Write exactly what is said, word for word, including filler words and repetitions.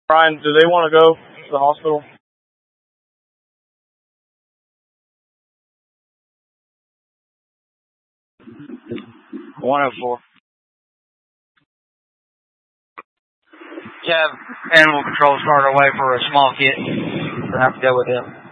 Brian, do they want to go to the hospital? one oh four. Yeah, animal control started away for a small kid. We'll have to go with him.